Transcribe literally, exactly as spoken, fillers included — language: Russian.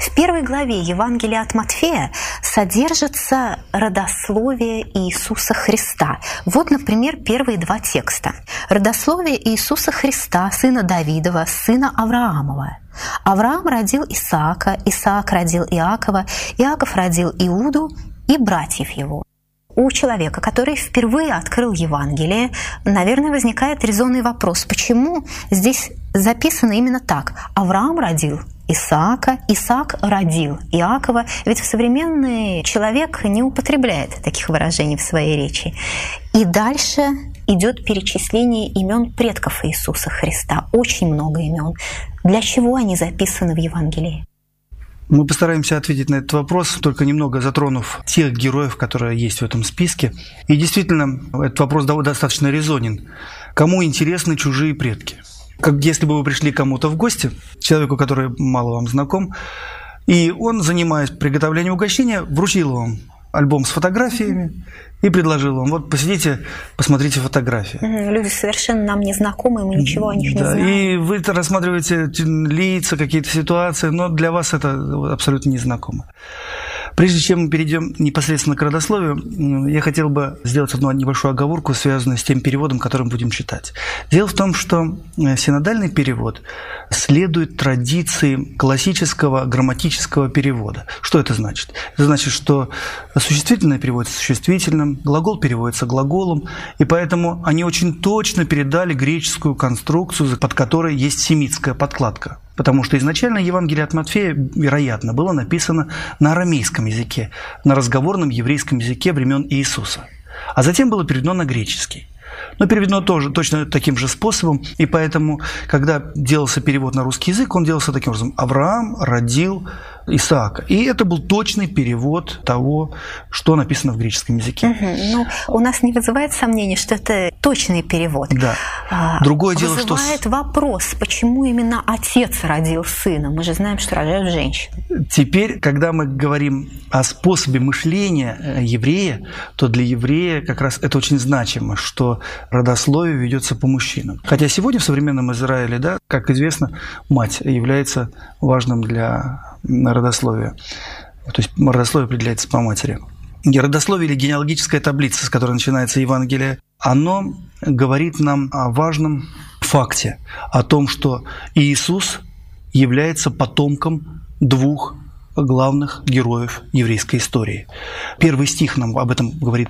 В первой главе Евангелия от Матфея содержится родословие Иисуса Христа. Вот, например, первые два текста. Родословие Иисуса Христа, сына Давидова, сына Авраамова. Авраам родил Исаака, Исаак родил Иакова, Иаков родил Иуду и братьев его. У человека, который впервые открыл Евангелие, наверное, возникает резонный вопрос, почему здесь записано именно так. Авраам родил Исаака, Исаак родил Иакова, ведь современный человек не употребляет таких выражений в своей речи. И дальше идет перечисление имен предков Иисуса Христа. Очень много имен. Для чего они записаны в Евангелии? Мы постараемся ответить на этот вопрос, только немного затронув тех героев, которые есть в этом списке. И действительно, этот вопрос достаточно резонен. Кому интересны чужие предки? Как если бы вы пришли к кому-то в гости, человеку, который мало вам знаком, и он, занимаясь приготовлением угощения, вручил вам альбом с фотографиями и предложил вам: вот посидите, посмотрите фотографии. Люди совершенно нам не знакомы, мы ничего о них да, не знаем. И вы рассматриваете лица, какие-то ситуации, но для вас это абсолютно незнакомо. Прежде чем мы перейдем непосредственно к родословию, я хотел бы сделать одну небольшую оговорку, связанную с тем переводом, который мы будем читать. Дело в том, что синодальный перевод следует традиции классического грамматического перевода. Что это значит? Это значит, что существительное переводится существительным, глагол переводится глаголом, и поэтому они очень точно передали греческую конструкцию, под которой есть семитская подкладка. Потому что изначально Евангелие от Матфея, вероятно, было написано на арамейском языке, на разговорном еврейском языке времен Иисуса. А затем было переведено на греческий. Но переведено тоже точно таким же способом, и поэтому, когда делался перевод на русский язык, он делался таким образом: Авраам родил Исаака. И это был точный перевод того, что написано в греческом языке. Угу. Ну, у нас не вызывает сомнений, что это точный перевод. Да. Другое дело, что... Вызывает вопрос, почему именно отец родил сына? Мы же знаем, что рожают женщины. Теперь, когда мы говорим о способе мышления еврея, то для еврея как раз это очень значимо, что родословие ведется по мужчинам. Хотя сегодня в современном Израиле, да, как известно, мать является важным для родословия. То есть родословие определяется по матери. И родословие или генеалогическая таблица, с которой начинается Евангелие, оно говорит нам о важном факте, о том, что Иисус является потомком двух главных героев еврейской истории. Первый стих нам об этом говорит